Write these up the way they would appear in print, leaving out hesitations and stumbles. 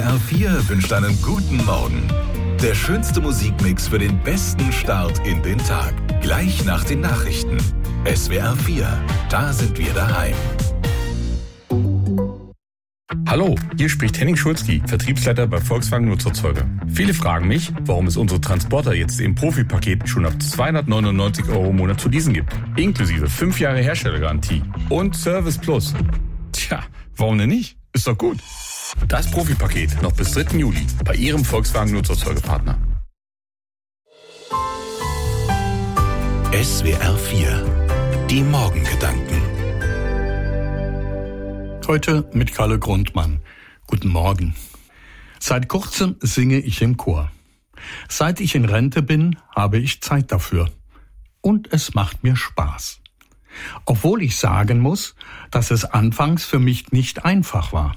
R4 wünscht einen guten Morgen. Der schönste Musikmix für den besten Start in den Tag. Gleich nach den Nachrichten. SWR 4, da sind wir daheim. Hallo, hier spricht Henning Schulzki, Vertriebsleiter bei Volkswagen Nutzerzeuger. Viele fragen mich, warum es unsere Transporter jetzt im Profipaket schon ab 299 € im Monat zu leasen gibt. Inklusive 5 Jahre Herstellergarantie und Service Plus. Tja, warum denn nicht? Ist doch gut. Das Profipaket noch bis 3. Juli bei Ihrem Volkswagen Nutzerzeugerpartner. SWR 4, die Morgengedanken. Heute mit Kalle Grundmann. Guten Morgen. Seit kurzem singe ich im Chor. Seit ich in Rente bin, habe ich Zeit dafür. Und es macht mir Spaß. Obwohl ich sagen muss, dass es anfangs für mich nicht einfach war.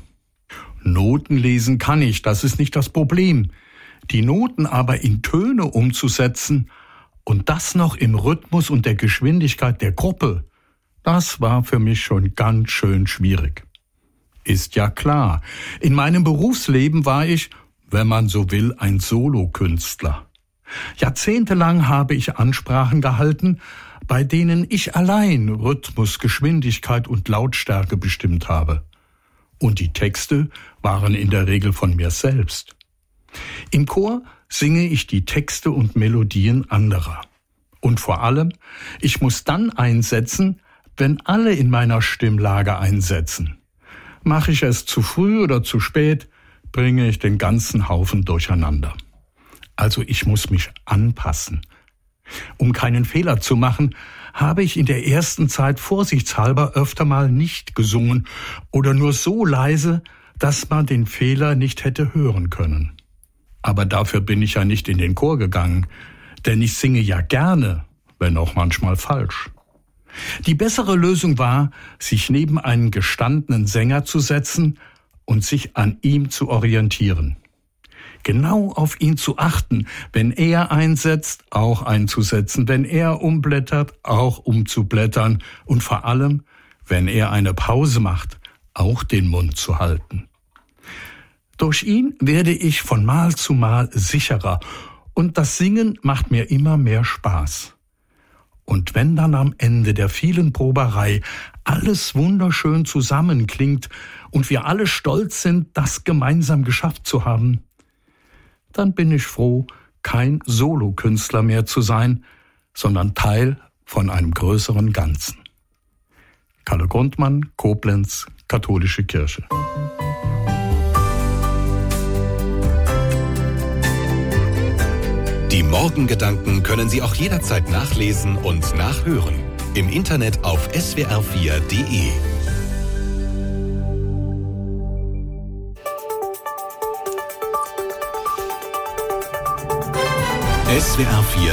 Noten lesen kann ich, das ist nicht das Problem. Die Noten aber in Töne umzusetzen und das noch im Rhythmus und der Geschwindigkeit der Gruppe, das war für mich schon ganz schön schwierig. Ist ja klar, in meinem Berufsleben war ich, wenn man so will, ein Solokünstler. Jahrzehntelang habe ich Ansprachen gehalten, bei denen ich allein Rhythmus, Geschwindigkeit und Lautstärke bestimmt habe. Und die Texte waren in der Regel von mir selbst. Im Chor singe ich die Texte und Melodien anderer. Und vor allem, ich muss dann einsetzen, wenn alle in meiner Stimmlage einsetzen. Mache ich es zu früh oder zu spät, bringe ich den ganzen Haufen durcheinander. Also ich muss mich anpassen. Um keinen Fehler zu machen, habe ich in der ersten Zeit vorsichtshalber öfter mal nicht gesungen oder nur so leise, dass man den Fehler nicht hätte hören können. Aber dafür bin ich ja nicht in den Chor gegangen, denn ich singe ja gerne, wenn auch manchmal falsch. Die bessere Lösung war, sich neben einen gestandenen Sänger zu setzen und sich an ihm zu orientieren. Genau auf ihn zu achten, wenn er einsetzt, auch einzusetzen, wenn er umblättert, auch umzublättern und vor allem, wenn er eine Pause macht, auch den Mund zu halten. Durch ihn werde ich von Mal zu Mal sicherer und das Singen macht mir immer mehr Spaß. Und wenn dann am Ende der vielen Proberei alles wunderschön zusammenklingt und wir alle stolz sind, das gemeinsam geschafft zu haben, dann bin ich froh, kein Solokünstler mehr zu sein, sondern Teil von einem größeren Ganzen. Kalle Grundmann, Koblenz, Katholische Kirche. Die Morgengedanken können Sie auch jederzeit nachlesen und nachhören. Im Internet auf swr4.de. SWR 4